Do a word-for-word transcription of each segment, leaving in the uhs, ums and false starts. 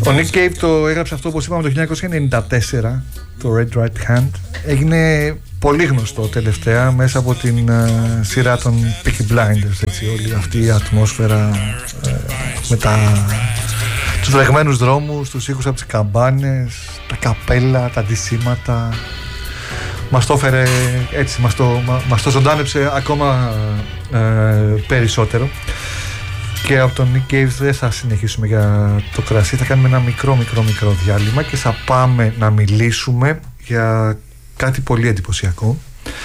Ο Nick Cave το έγραψε αυτό, όπως είπαμε, το χίλια εννιακόσια ενενήντα τέσσερα, το Red Right Hand. Έγινε πολύ γνωστό τελευταία μέσα από την uh, σειρά των Peaky Blinders, έτσι, όλη αυτή η ατμόσφαιρα uh, με τα, τους βρεγμένους δρόμους, τους ήχους από τις καμπάνες, τα καπέλα, τα αντισήματα. Μας το έφερε έτσι, μας το, μας το ζωντάνεψε ακόμα uh, περισσότερο. Και από τον Nick Cave δεν θα συνεχίσουμε για το κρασί, θα κάνουμε ένα μικρό μικρό μικρό διάλειμμα και θα πάμε να μιλήσουμε για κάτι πολύ εντυπωσιακό,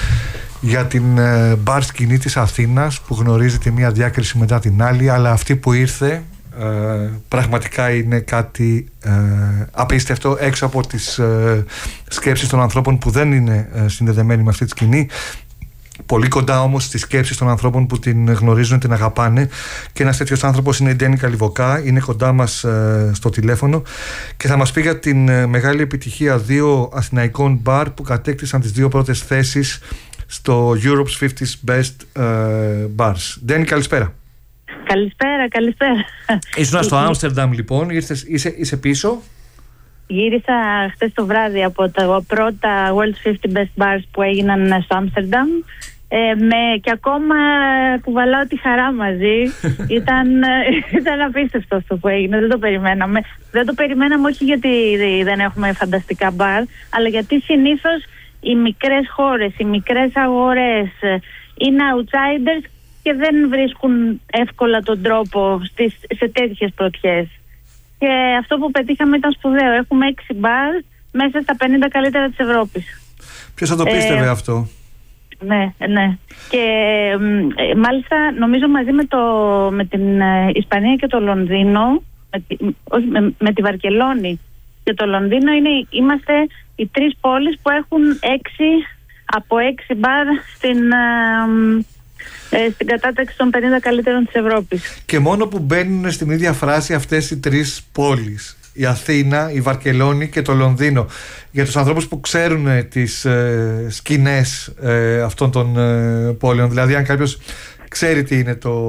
για την ε, μπαρ σκηνή της Αθήνας που γνωρίζει τη μία διάκριση μετά την άλλη, αλλά αυτή που ήρθε ε, πραγματικά είναι κάτι ε, απίστευτο, έξω από τις ε, σκέψεις των ανθρώπων που δεν είναι ε, συνδεδεμένοι με αυτή τη σκηνή, πολύ κοντά όμως στις σκέψεις των ανθρώπων που την γνωρίζουν, την αγαπάνε. Και ένας τέτοιος άνθρωπος είναι η Ντένι Καλιβοκά, είναι κοντά μας ε, στο τηλέφωνο και θα μας πει για την ε, μεγάλη επιτυχία δύο αθηναϊκών μπαρ που κατέκτησαν τις δύο πρώτες θέσεις στο Europe's fifty Best ε, Bars. Ντένι, καλησπέρα. Καλησπέρα, καλησπέρα. Ήσουν στο Άμστερνταμ λοιπόν, ήρθες, είσαι, είσαι πίσω. Γύρισα χτες το βράδυ από τα πρώτα World's fifty Best Bars που έγιναν στο Άμστερνταμ ε, με, και ακόμα κουβαλάω τη χαρά μαζί. ήταν, ήταν απίστευτο αυτό που έγινε, δεν το περιμέναμε. Δεν το περιμέναμε όχι γιατί δεν έχουμε φανταστικά μπαρ, αλλά γιατί συνήθως οι μικρές χώρες, οι μικρές αγορές είναι outsiders και δεν βρίσκουν εύκολα τον τρόπο στις, σε τέτοιες πρωτιές. Και αυτό που πετύχαμε ήταν σπουδαίο. Έχουμε έξι μπαρ μέσα στα πενήντα καλύτερα της Ευρώπης. Ποιος θα το πίστευε ε, αυτό? Ναι, ναι. Και ε, μάλιστα νομίζω μαζί με, το, με την ε, Ισπανία και το Λονδίνο, με, όχι, με, με τη Βαρκελόνη και το Λονδίνο, είναι, είμαστε οι τρεις πόλεις που έχουν έξι από έξι μπαρ στην... Ε, Ε, στην κατάταξη των πενήντα καλύτερων της Ευρώπης. Και μόνο που μπαίνουν στην ίδια φράση αυτές οι τρεις πόλεις, η Αθήνα, η Βαρκελόνη και το Λονδίνο, για τους ανθρώπους που ξέρουν τις ε, σκηνές ε, αυτών των ε, πόλεων, δηλαδή αν κάποιος ξέρει τι είναι το,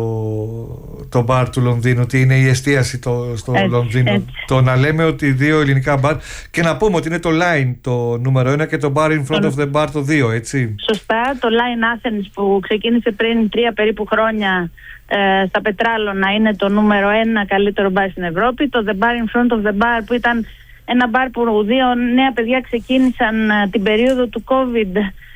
το μπαρ του Λονδίνου, τι είναι η εστίαση το, στο έτσι, Λονδίνο, έτσι. Το να λέμε ότι δύο ελληνικά μπαρ, και να πούμε ότι είναι το Line το νούμερο ένα και το Bar in Front of the Bar το δύο, έτσι. Σωστά, το Line Athens που ξεκίνησε πριν τρία περίπου χρόνια ε, στα Πετράλωνα είναι το νούμερο ένα καλύτερο μπαρ στην Ευρώπη. Το The Bar in Front of the Bar που ήταν ένα μπαρ που δύο νέα παιδιά ξεκίνησαν ε, την περίοδο του COVID,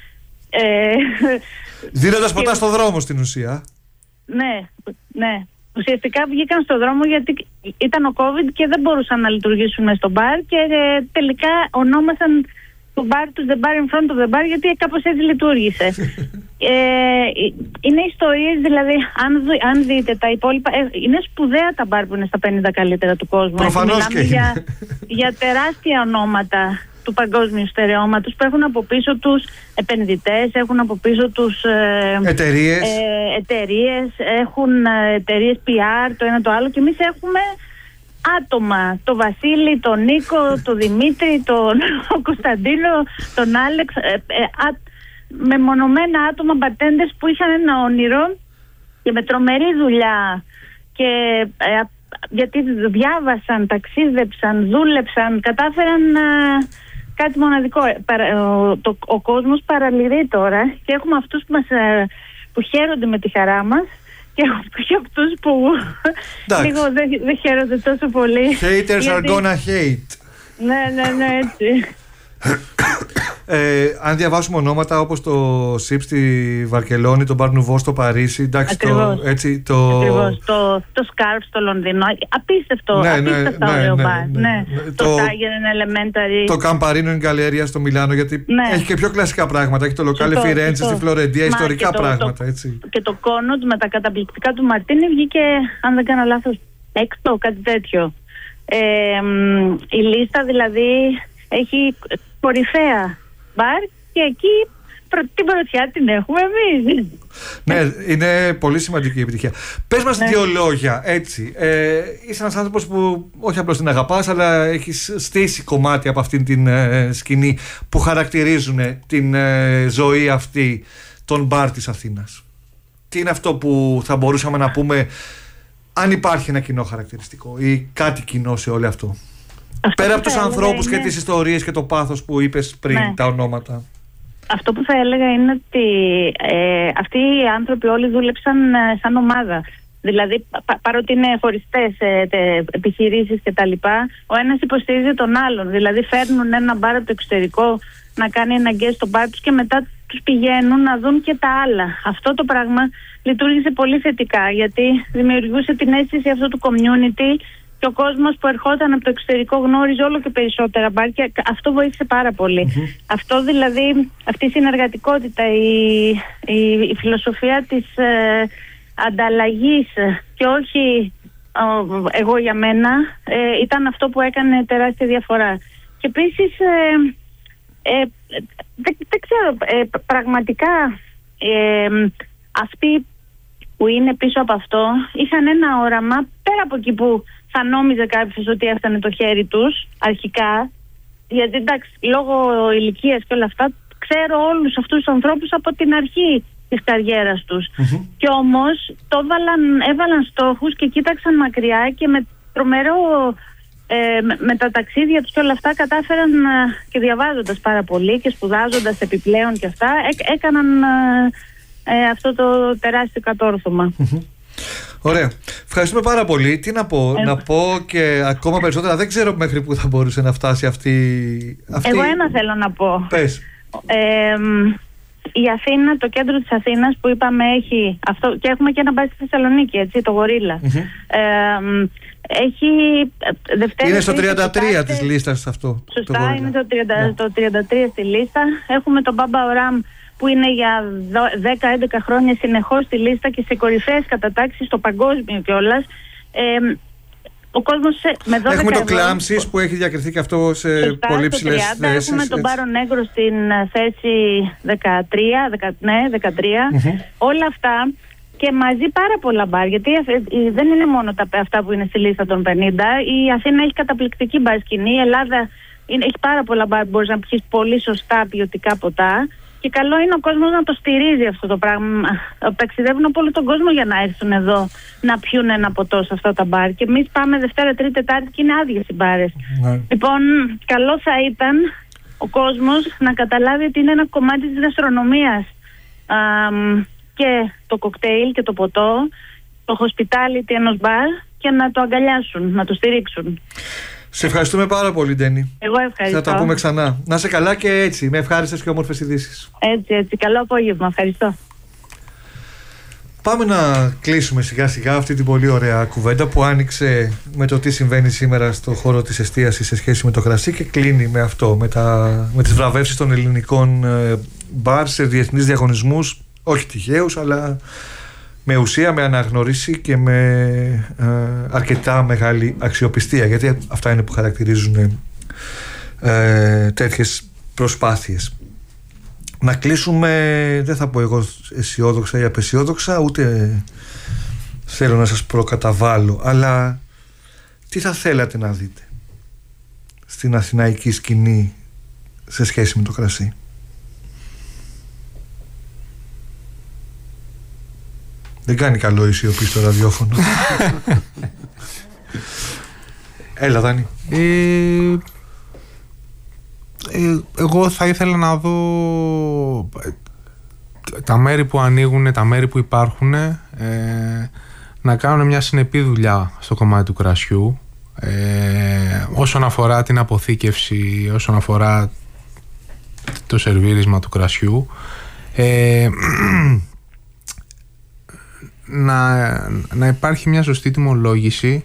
ε, δίνοντας ποτά στο δρόμο στην ουσία. Ναι, ναι. Ουσιαστικά βγήκαν στο δρόμο γιατί ήταν ο COVID και δεν μπορούσαν να λειτουργήσουν στο μπαρ και ε, τελικά ονόμασαν το μπαρ του The Bar in Front of the Bar γιατί κάπως έτσι λειτουργήσε. ε, είναι ιστορίες, δηλαδή αν, αν δείτε τα υπόλοιπα, ε, είναι σπουδαία τα μπαρ που είναι στα πενήντα καλύτερα του κόσμου. Προφανώς και για, για τεράστια ονόματα του παγκόσμιου στερεώματος που έχουν από πίσω τους επενδυτές, έχουν από πίσω τους ε, εταιρείες. Ε, εταιρείες, έχουν εταιρείες πι αρ, το ένα το άλλο, και εμείς έχουμε άτομα, το Βασίλη, τον Νίκο, τον Δημήτρη, τον Κωνσταντίνο, τον Άλεξ, ε, ε, α, μεμονωμένα άτομα μπαρτέντες που είχαν ένα όνειρο και με τρομερή δουλειά και ε, γιατί διάβασαν, ταξίδεψαν, δούλεψαν, κατάφεραν ε, κάτι μοναδικό. Ο, το, ο κόσμος παραλυρεί τώρα και έχουμε αυτούς που, μας, ε, που χαίρονται με τη χαρά μας και έχουμε αυτούς που λίγο δεν δε χαίρονται τόσο πολύ. Haters γιατί... are gonna hate. Ναι, ναι, ναι, έτσι. Ε, αν διαβάσουμε ονόματα όπως το Σιπ στη Βαρκελόνη, το Bar Nouveau στο Παρίσι, εντάξει, ακριβώς, το, έτσι, το... Ακριβώς, το, το Scarf στο Λονδίνο, απίστευτο, ναι, απίστευτο ναι, ωραίο ναι, μπαρ, ναι, ναι, ναι, το, το Tiger Elementary, το Camparino in Galleria στο Μιλάνο, γιατί ναι, έχει και πιο κλασικά πράγματα, έχει το Locale Firenze στη Φλωρεντία, ιστορικά το, πράγματα, έτσι. Το, και το Connaught με τα καταπληκτικά του Μαρτίνι βγήκε, αν δεν κάνω λάθος, έκτο, κάτι τέτοιο. Ε, η λίστα δηλαδή έχει κορυφαία μπαρ και εκεί προ, την πρωτιά την έχουμε εμείς. Ναι, είναι πολύ σημαντική η επιτυχία. Πες μας ναι. δύο λόγια, έτσι. Ε, είσαι ένας άνθρωπος που όχι απλώς την αγαπάς, αλλά έχεις στήσει κομμάτι από αυτήν την ε, σκηνή που χαρακτηρίζουν την ε, ζωή αυτή των μπαρ της Αθήνας. Τι είναι αυτό που θα μπορούσαμε να πούμε, αν υπάρχει ένα κοινό χαρακτηριστικό ή κάτι κοινό σε όλο αυτό? Αυτό πέρα από τους ανθρώπους είναι... και τις ιστορίες και το πάθος που είπες πριν, ναι. τα ονόματα. Αυτό που θα έλεγα είναι ότι ε, αυτοί οι άνθρωποι όλοι δούλεψαν ε, σαν ομάδα. Δηλαδή, πα, παρότι είναι χωριστές ε, επιχειρήσεις και τα λοιπά, ο ένας υποστηρίζει τον άλλον. Δηλαδή, φέρνουν ένα μπαρ από το εξωτερικό να κάνει ένα guest στο μπαρ τους και μετά τους πηγαίνουν να δουν και τα άλλα. Αυτό το πράγμα λειτουργήσε πολύ θετικά, γιατί δημιουργούσε την αίσθηση αυτού του community και ο κόσμος που ερχόταν από το εξωτερικό γνώριζε όλο και περισσότερα μπαρ και αυτό βοήθησε πάρα πολύ. Mm-hmm. Αυτό δηλαδή, αυτή η συνεργατικότητα, η, η, η φιλοσοφία της ε, ανταλλαγής και όχι ε, εγώ για μένα, ε, ήταν αυτό που έκανε τεράστια διαφορά. Και επίσης, ε, ε, δεν, δεν ξέρω, ε, πραγματικά ε, αυτοί που είναι πίσω από αυτό είχαν ένα όραμα πέρα από εκεί που θα νόμιζε κάποιος ότι έφτανε το χέρι τους αρχικά, γιατί εντάξει, λόγω ηλικίας και όλα αυτά ξέρω όλους αυτούς τους ανθρώπους από την αρχή της καριέρας τους. Mm-hmm. Και όμως το έβαλαν, έβαλαν στόχους και κοίταξαν μακριά και με τρομερό ε, με, με τα ταξίδια τους και όλα αυτά κατάφεραν ε, και διαβάζοντας πάρα πολύ και σπουδάζοντας επιπλέον και αυτά έ, έκαναν ε, ε, αυτό το τεράστιο κατόρθωμα. Mm-hmm. Ωραία. Ευχαριστούμε πάρα πολύ. Τι να πω, ε... να πω και ακόμα περισσότερα. Δεν ξέρω μέχρι πού θα μπορούσε να φτάσει αυτή. αυτή... Εγώ ένα θέλω να πω. Πες. Ε, η Αθήνα, το κέντρο της Αθήνας που είπαμε έχει αυτό, και έχουμε και ένα μπαρ στη Θεσσαλονίκη, έτσι, το Γορίλα. Mm-hmm. Ε, έχει Δευτέρα. Είναι στο τριάντα τρία της λίστας αυτό. Σωστά, το είναι το τριάντα, yeah. το τριάντα τρία στη λίστα. Έχουμε τον Μπάμπα Οράμ που είναι για δέκα έντεκα χρόνια συνεχώς στη λίστα και σε κορυφαίες κατατάξεις στο παγκόσμιο κιόλας. Ε, ο κόσμος με δώδεκα έχουμε το ευρώ, Κλάμψης που έχει διακριθεί και αυτό σε σωστά, πολύ ψηλές θέσεις. Έχουμε τον Πάρο Νέγκρο στην θέση δεκατρία, δεκα, ναι, δεκατρία. Mm-hmm. Όλα αυτά και μαζί πάρα πολλά μπαρ, γιατί δεν είναι μόνο τα, αυτά που είναι στη λίστα των πενήντα. Η Αθήνα έχει καταπληκτική μπαρ σκηνή, η Ελλάδα είναι, έχει πάρα πολλά μπαρ που μπορείς να πιεις πολύ σωστά ποιοτικά ποτά. Και καλό είναι ο κόσμος να το στηρίζει αυτό το πράγμα. Ταξιδεύουν από όλο τον κόσμο για να έρθουν εδώ να πιούν ένα ποτό σε αυτά τα μπαρ. Και εμείς πάμε Δευτέρα, Τρίτη, Τετάρτη και είναι άδειες οι μπάρες. Ναι. Λοιπόν, καλό θα ήταν ο κόσμος να καταλάβει ότι είναι ένα κομμάτι της γαστρονομίας. Α, και το κοκτέιλ και το ποτό, το hospitality ενός μπαρ και να το αγκαλιάσουν, να το στηρίξουν. Σε ευχαριστούμε πάρα πολύ, Ντένι. Εγώ ευχαριστώ. Θα τα πούμε ξανά. Να είσαι καλά και έτσι, με ευχάριστες και όμορφες ειδήσεις. Έτσι, έτσι. Καλό απόγευμα. Ευχαριστώ. Πάμε να κλείσουμε σιγά σιγά αυτή την πολύ ωραία κουβέντα που άνοιξε με το τι συμβαίνει σήμερα στον χώρο της εστίασης σε σχέση με το κρασί και κλείνει με αυτό, με, τα, με τις βραβεύσεις των ελληνικών ε, μπαρ σε διεθνείς διαγωνισμούς, όχι τυχαίους, αλλά με ουσία, με αναγνωρίση και με ε, αρκετά μεγάλη αξιοπιστία, γιατί αυτά είναι που χαρακτηρίζουν ε, τέτοιες προσπάθειες. Να κλείσουμε, δεν θα πω εγώ αισιόδοξα ή απαισιόδοξα, ούτε θέλω να σας προκαταβάλω, αλλά τι θα θέλατε να δείτε στην αθηναϊκή σκηνή σε σχέση με το κρασί? Δεν κάνει καλό η σιωπή στο ραδιόφωνο. Έλα, Δάνη. Ε, ε, εγώ θα ήθελα να δω τα μέρη που ανοίγουν, τα μέρη που υπάρχουν, ε, να κάνουν μια συνεπή δουλειά στο κομμάτι του κρασιού, ε, όσον αφορά την αποθήκευση, όσον αφορά το σερβίρισμα του κρασιού, ε, να, να υπάρχει μια σωστή τιμολόγηση,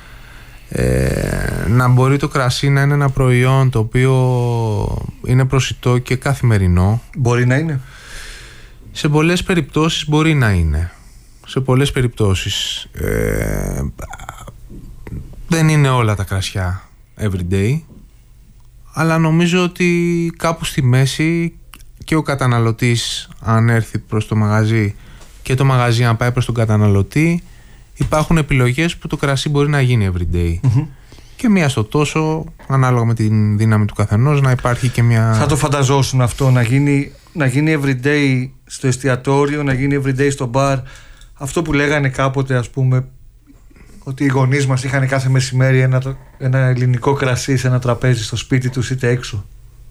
ε, να μπορεί το κρασί να είναι ένα προϊόν το οποίο είναι προσιτό και καθημερινό. Μπορεί να είναι. Σε πολλές περιπτώσεις μπορεί να είναι. Σε πολλές περιπτώσεις. Ε, δεν είναι όλα τα κρασιά everyday, αλλά νομίζω ότι κάπου στη μέση και ο καταναλωτής, αν έρθει προς το μαγαζί, και το μαγαζί αν πάει προς τον καταναλωτή, υπάρχουν επιλογές που το κρασί μπορεί να γίνει everyday. Mm-hmm. Και μία στο τόσο, ανάλογα με την δύναμη του καθενός, να υπάρχει και μία... Θα το φανταζόσουν αυτό, να γίνει, να γίνει everyday στο εστιατόριο, να γίνει everyday στο μπαρ. Αυτό που λέγανε κάποτε, ας πούμε, ότι οι γονείς μας είχαν κάθε μεσημέρι ένα, ένα ελληνικό κρασί σε ένα τραπέζι στο σπίτι τους είτε έξω?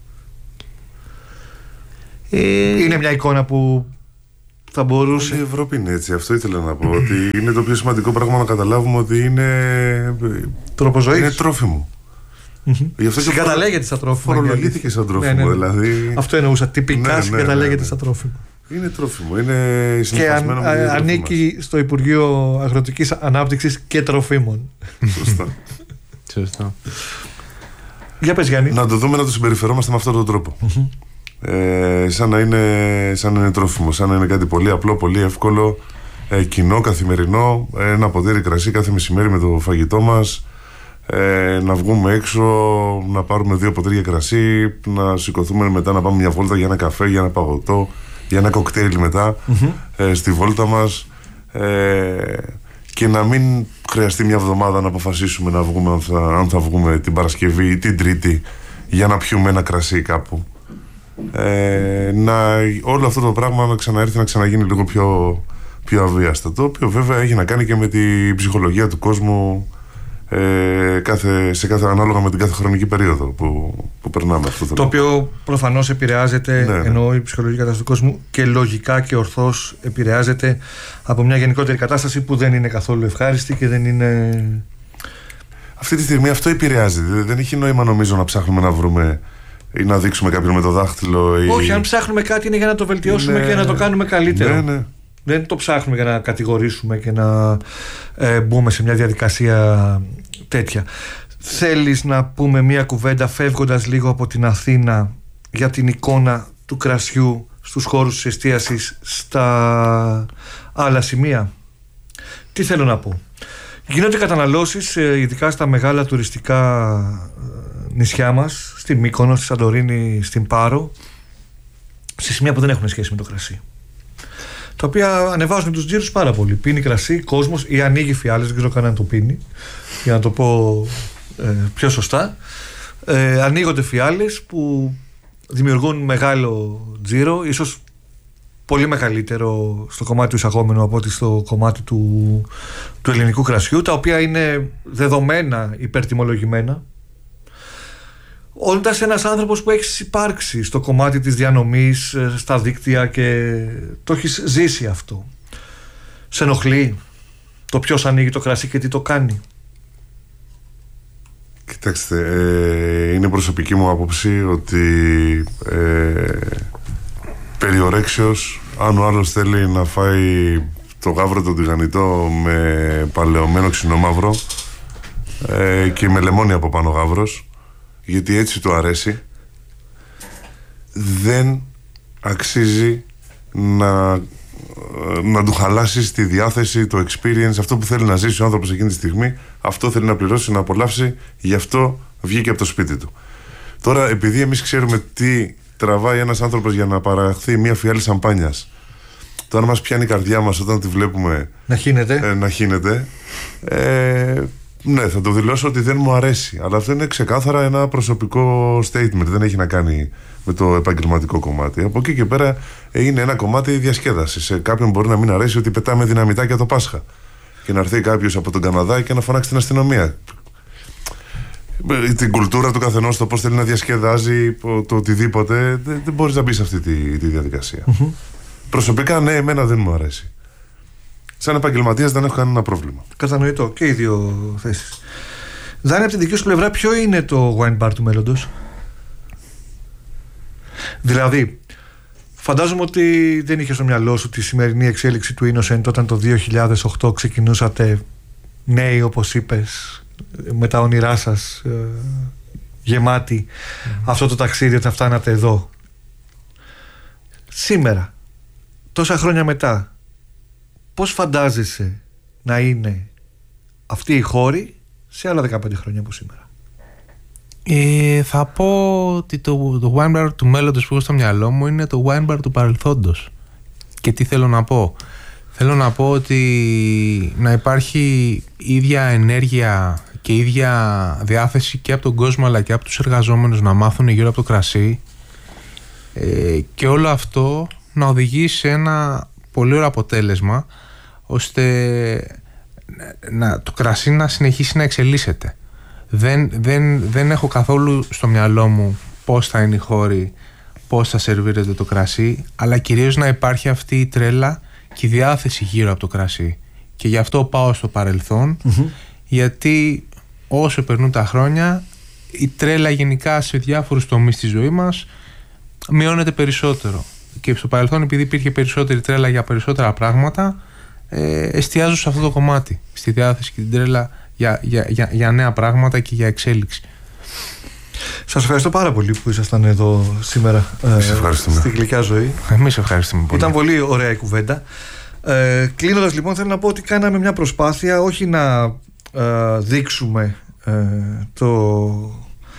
Ε... Είναι μια εικόνα που θα μπορούσε. Η Ευρώπη είναι έτσι, αυτό ήθελα να πω. Ότι είναι το πιο σημαντικό πράγμα να καταλάβουμε ότι είναι τρόπο ζωής. Είναι τρόφιμο. Mm-hmm. Συγκαταλέγεται στα τρόφιμα. Φορολογήθηκε σαν τρόφιμο, ναι, ναι, ναι. Δηλαδή... Αυτό εννοούσα. Τυπικά ναι, ναι, συγκαταλέγεται ναι, ναι, ναι. στα τρόφιμα. Είναι τρόφιμο. Είναι συνηθισμένο. Και αν, α, ανήκει στο Υπουργείο Αγροτικής Ανάπτυξης και Τροφίμων. Σωστά. Σωστά. Για πες, Γιάννη. Να το δούμε, να το συμπεριφερόμαστε με αυτόν τον τρόπο. Mm-hmm. Ε, σαν, να είναι, σαν να είναι τρόφιμο, σαν να είναι κάτι πολύ απλό, πολύ εύκολο, ε, κοινό, καθημερινό. Ένα ποτήρι κρασί κάθε μεσημέρι με το φαγητό μας. Ε, να βγούμε έξω, να πάρουμε δύο ποτήρια κρασί, να σηκωθούμε μετά να πάμε μια βόλτα για ένα καφέ, για ένα παγωτό, για ένα κοκτέιλ μετά mm-hmm. ε, στη βόλτα μας, ε, και να μην χρειαστεί μια εβδομάδα να αποφασίσουμε να βγούμε, αν θα, αν θα βγούμε την Παρασκευή ή την Τρίτη για να πιούμε ένα κρασί κάπου. Ε, να, όλο αυτό το πράγμα να ξαναέρθει να ξαναγίνει λίγο πιο, πιο αβίαστα, το οποίο βέβαια έχει να κάνει και με την ψυχολογία του κόσμου. Ε, κάθε, σε κάθε, ανάλογα με την κάθε χρονική περίοδο που, που περνάμε αυτό το, το οποίο προφανώς επηρεάζεται, ναι, ναι. εννοώ η ψυχολογική κατάσταση του κόσμου, και λογικά και ορθώς επηρεάζεται από μια γενικότερη κατάσταση που δεν είναι καθόλου ευχάριστη και δεν είναι. Αυτή τη στιγμή αυτό επηρεάζει. Δεν έχει νόημα, νομίζω, να ψάχνουμε να βρούμε ή να δείξουμε κάποιον με το δάχτυλο ή... Όχι, αν ψάχνουμε κάτι είναι για να το βελτιώσουμε, ναι, και να το κάνουμε καλύτερο. Ναι, ναι. Δεν το ψάχνουμε για να κατηγορήσουμε και να ε, μπούμε σε μια διαδικασία τέτοια. Θέλεις να πούμε μια κουβέντα φεύγοντας λίγο από την Αθήνα για την εικόνα του κρασιού στους χώρους της εστίασης στα άλλα σημεία? Τι θέλω να πω. Γίνονται καταναλώσεις, ειδικά στα μεγάλα τουριστικά νησιά μας, στη Μύκονο, στη Σαντορίνη, στην Πάρο, σε σημεία που δεν έχουν σχέση με το κρασί, τα οποία ανεβάζουν τους τζίρους πάρα πολύ. Πίνει κρασί κόσμος ή ανοίγει φιάλες, δεν ξέρω καν αν το πίνει, για να το πω ε, πιο σωστά. Ε, ανοίγονται φιάλες που δημιουργούν μεγάλο τζίρο, ίσως πολύ μεγαλύτερο στο κομμάτι του εισαγόμενου από ότι στο κομμάτι του, του ελληνικού κρασιού, τα οποία είναι δεδομένα υπερτιμολογημένα. Όντας ένας άνθρωπος που έχεις υπάρξει στο κομμάτι της διανομής, στα δίκτυα, και το έχεις ζήσει αυτό, σε ενοχλεί το ποιος ανοίγει το κρασί και τι το κάνει? Κοιτάξτε, ε, είναι προσωπική μου άποψη ότι ε, περί ορέξεως, αν ο άλλος θέλει να φάει το γάβρο το τηγανιτό με παλαιωμένο ξινόμαυρο ε, και με λεμόνι από πάνω γάβρος, γιατί έτσι του αρέσει, δεν αξίζει να, να του χαλάσεις τη διάθεση, το experience, αυτό που θέλει να ζήσει ο άνθρωπος εκείνη τη στιγμή. Αυτό θέλει να πληρώσει, να απολαύσει, γι' αυτό βγήκε από το σπίτι του. Τώρα, επειδή εμείς ξέρουμε τι τραβάει ένας άνθρωπος για να παραχθεί μια φιάλη σαμπάνιας, τώρα μας πιάνει η καρδιά μας όταν τη βλέπουμε να χύνεται, ε, να χύνεται ε, ναι, θα το δηλώσω ότι δεν μου αρέσει. Αλλά αυτό είναι ξεκάθαρα ένα προσωπικό statement. Δεν έχει να κάνει με το επαγγελματικό κομμάτι. Από εκεί και πέρα είναι ένα κομμάτι διασκέδασης. Σε κάποιον μπορεί να μην αρέσει ότι πετάμε δυναμητάκια το Πάσχα και να έρθει κάποιος από τον Καναδά και να φωνάξει την αστυνομία. Την κουλτούρα του καθενός, το πώς θέλει να διασκεδάζει, το οτιδήποτε, δεν, δεν μπορείς να μπει σε αυτή τη, τη διαδικασία. Mm-hmm. Προσωπικά, ναι, εμένα δεν μου αρέσει. Σαν επαγγελματίας δεν έχω κανένα πρόβλημα. Κατανοητό και οι δύο θέσεις. Δάνη, από την δική σου πλευρά, ποιο είναι το wine bar του μέλλοντος? Δηλαδή, φαντάζομαι ότι δεν είχε στο μυαλό σου τη σημερινή εξέλιξη του Innocent όταν το δύο χιλιάδες οκτώ ξεκινούσατε νέοι, όπως είπες, με τα όνειρά σας ε, γεμάτοι mm. αυτό το ταξίδι, ότι θα φτάνατε εδώ. Σήμερα, τόσα χρόνια μετά, πώς φαντάζεσαι να είναι αυτή η χώρη σε άλλα δεκαπέντε χρόνια από σήμερα? Ε, θα πω ότι το, το wine bar του μέλλοντος που έχω στο μυαλό μου είναι το wine bar του παρελθόντος. Και τι θέλω να πω? Θέλω να πω ότι να υπάρχει ίδια ενέργεια και ίδια διάθεση και από τον κόσμο αλλά και από τους εργαζόμενους να μάθουν γύρω από το κρασί, ε, και όλο αυτό να οδηγεί σε ένα πολύ ωραίο αποτέλεσμα, ώστε να, το κρασί να συνεχίσει να εξελίσσεται. Δεν, δεν, δεν έχω καθόλου στο μυαλό μου πώς θα είναι η χώρη, πώς θα σερβίρεται το κρασί, αλλά κυρίως να υπάρχει αυτή η τρέλα και η διάθεση γύρω από το κρασί. Και γι' αυτό πάω στο παρελθόν, mm-hmm. γιατί όσο περνούν τα χρόνια, η τρέλα γενικά σε διάφορους τομείς της ζωής μας μειώνεται περισσότερο. Και στο παρελθόν, επειδή υπήρχε περισσότερη τρέλα για περισσότερα πράγματα, ε, εστιάζω σε αυτό το κομμάτι, στη διάθεση και την τρέλα για, για, για, για νέα πράγματα και για εξέλιξη. Σας ευχαριστώ πάρα πολύ που ήσασταν εδώ σήμερα ε, στη Γλυκιά Ζωή. Εμείς ευχαριστούμε πολύ. Ήταν πολύ ωραία η κουβέντα. Ε, κλείνοντας λοιπόν, θέλω να πω ότι κάναμε μια προσπάθεια όχι να ε, δείξουμε ε, το...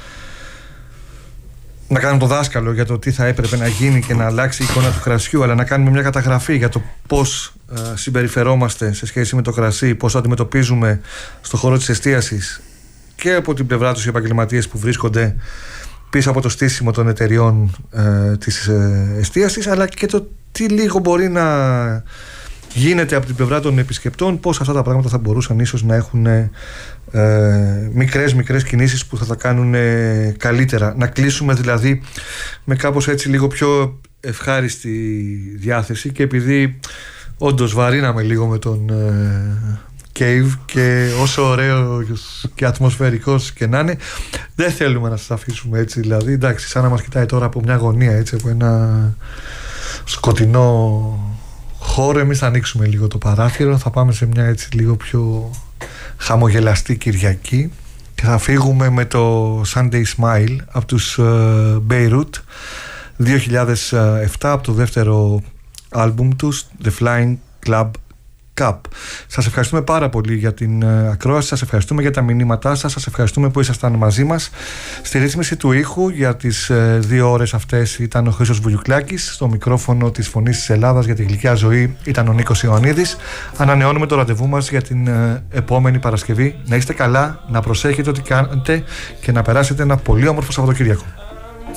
να κάνουμε το δάσκαλο για το τι θα έπρεπε να γίνει και να αλλάξει η εικόνα του κρασιού, αλλά να κάνουμε μια καταγραφή για το πώς ε, συμπεριφερόμαστε σε σχέση με το κρασί, πώς το αντιμετωπίζουμε στον χώρο της εστίασης και από την πλευρά τους οι επαγγελματίες που βρίσκονται πίσω από το στήσιμο των εταιριών ε, της ε, εστίασης, αλλά και το τι λίγο μπορεί να γίνεται από την πλευρά των επισκεπτών, πώς αυτά τα πράγματα θα μπορούσαν ίσως να έχουν ε, μικρές μικρές κινήσεις που θα τα κάνουν ε, καλύτερα. Να κλείσουμε δηλαδή με κάπως έτσι λίγο πιο ευχάριστη διάθεση, και επειδή όντως βαρύναμε λίγο με τον ε, Cave, και όσο ωραίο και ατμοσφαιρικός και να είναι, δεν θέλουμε να σας αφήσουμε έτσι, δηλαδή εντάξει, σαν να μας κοιτάει τώρα από μια γωνία, έτσι, από ένα σκοτεινό χώρο. Εμείς θα ανοίξουμε λίγο το παράθυρο, θα πάμε σε μια έτσι λίγο πιο χαμογελαστή Κυριακή και θα φύγουμε με το Sunday Smile από τους uh, Beirut δύο χιλιάδες επτά, από το δεύτερο άλμπουμ τους The Flying Club Cup. Σας ευχαριστούμε πάρα πολύ για την uh, ακρόαση, σας ευχαριστούμε για τα μηνύματά σας, σας ευχαριστούμε που ήσασταν μαζί μας. Στη ρύθμιση του ήχου για τις uh, δύο ώρες αυτές ήταν ο Χρήστος Βουγιουκλάκης, στο μικρόφωνο της Φωνής της Ελλάδας για τη Γλυκιά Ζωή ήταν ο Νίκος Ιωαννίδης. Ανανεώνουμε το ραντεβού μας για την uh, επόμενη Παρασκευή. Να είστε καλά, να προσέχετε ό,τι κάνετε και να περάσετε ένα πολύ όμορφο Σαββατοκύριακο.